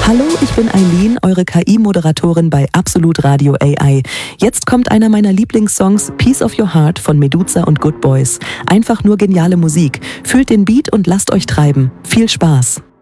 Hallo, ich bin Eileen, eure KI-Moderatorin bei Absolut Radio AI. Jetzt kommt einer meiner Lieblingssongs, Piece of Your Heart von Meduza und Good Boys. Einfach nur geniale Musik. Fühlt den Beat und lasst euch treiben. Viel Spaß!